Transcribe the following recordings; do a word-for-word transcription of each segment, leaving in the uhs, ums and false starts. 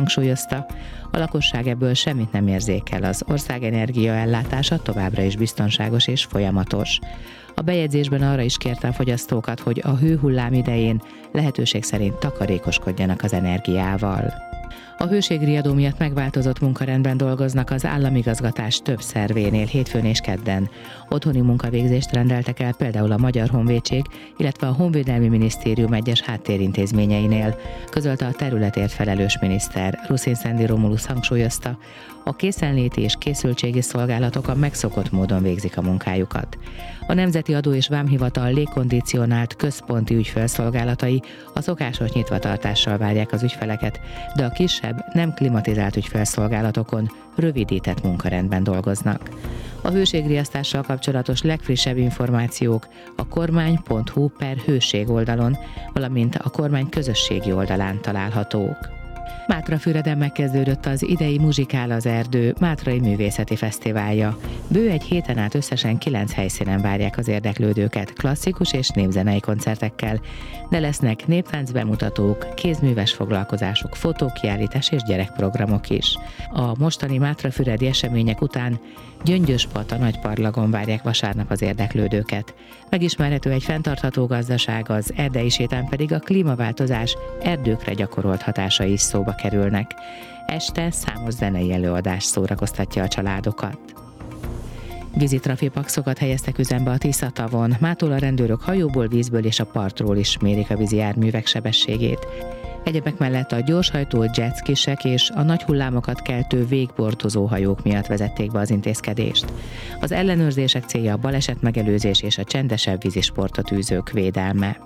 hangsúlyozta, a lakosság ebből semmit nem érzékel, az ország energiaellátása továbbra is biztonságos és folyamatos. A bejegyzésben arra is kérte a fogyasztókat, hogy a hőhullám idején lehetőség szerint takarékoskodjanak az energiával. A hőségriadó miatt megváltozott munkarendben dolgoznak az államigazgatás több szervénél hétfőn és kedden. Otthoni munkavégzést rendeltek el például a Magyar Honvédség, illetve a Honvédelmi Minisztérium egyes háttérintézményeinél, közölte a területért felelős miniszter. Ruszin Szendi Romulus hangsúlyozta, a készenléti és készültségi szolgálatok a megszokott módon végzik a munkájukat. A Nemzeti Adó és Vámhivatal légkondicionált központi ügyfélszolgálatai a szokásos nyitvatartással várják az ügyfeleket, de a kisebb, nem klimatizált ügyfélszolgálatokon rövidített munkarendben dolgoznak. A hőségriasztással kapcsolatos legfrissebb információk a kormány pont hu per hőség oldalon, valamint a kormány közösségi oldalán találhatók. Mátrafüreden megkezdődött az idei Muzsikál az erdő Mátrai Művészeti Fesztiválja. Bő egy héten át összesen kilenc helyszínen várják az érdeklődőket klasszikus és népzenei koncertekkel, de lesznek néptánc bemutatók, kézműves foglalkozások, fotókiállítás és gyerekprogramok is. A mostani mátrafüredi események után Gyöngyöspat a Nagyparlagon várják vasárnap az érdeklődőket. Megismerhető egy fenntartható gazdaság, az erdei sétán pedig a klímaváltozás erdőkre gyakorolt hatásai is szóba kerülnek. Este számos zenei előadás szórakoztatja a családokat. Vízitrafipaxokat helyeztek üzembe a Tisza-tavon, mától a rendőrök hajóból, vízből és a partról is mérik a vízi járművek sebességét. Egyebek mellett a gyorshajtó jetskisek és a nagy hullámokat keltő végbordozó hajók miatt vezették be az intézkedést. Az ellenőrzések célja a baleset megelőzés és a csendesebb vízisportot űzők védelme.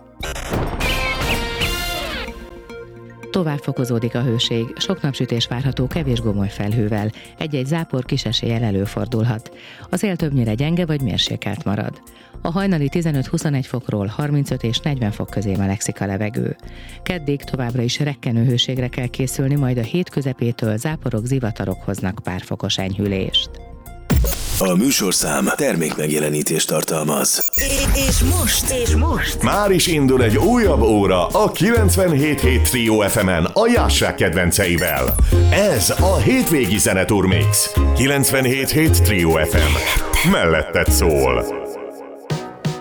Tovább fokozódik a hőség, sok napsütés várható kevés gomoly felhővel, egy-egy zápor kis eséllyel előfordulhat. A szél többnyire gyenge vagy mérsékelt marad. A hajnali tizenöt-huszonegy fokról harmincöt és negyven fok közé melegszik a levegő. Keddig továbbra is rekkenő hőségre kell készülni, majd a hét közepétől záporok, zivatarok hoznak pár fokos enyhülést. A műsorszám termékmegjelenítést tartalmaz. És most, és most már is indul egy újabb óra a kilencvenhét hét Trio ef emen a Jássák kedvenceivel. Ez a hétvégi zeneturmix. kilencvenhét hét Trio ef em. Melletted szól.